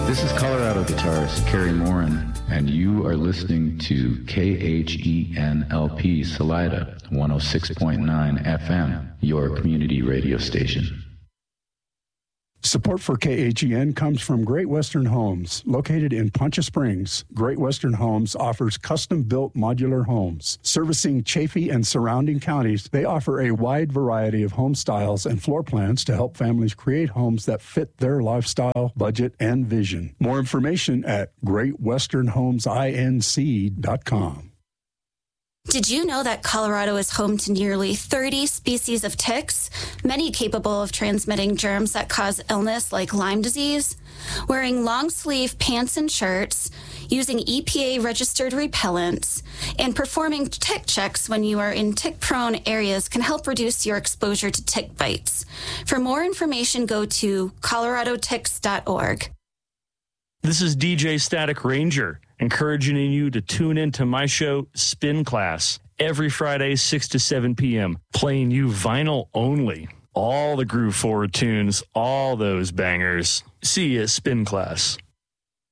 This is Colorado guitarist Kerry Morin, and you are listening to KHENLP Salida 106.9 FM, your community radio station. Support for KHEN comes from Great Western Homes. Located in Poncha Springs, Great Western Homes offers custom-built modular homes. Servicing Chaffee and surrounding counties, they offer a wide variety of home styles and floor plans to help families create homes that fit their lifestyle, budget, and vision. More information at greatwesternhomesinc.com. Did you know that Colorado is home to nearly 30 species of ticks, many capable of transmitting germs that cause illness like Lyme disease? Wearing long-sleeve pants and shirts, using EPA-registered repellents, and performing tick checks when you are in tick-prone areas can help reduce your exposure to tick bites. For more information, go to coloradoticks.org. This is DJ Static Ranger, encouraging you to tune into my show, Spin Class, every Friday, 6 to 7 p.m., playing you vinyl only. All the groove forward tunes, all those bangers. See you at Spin Class.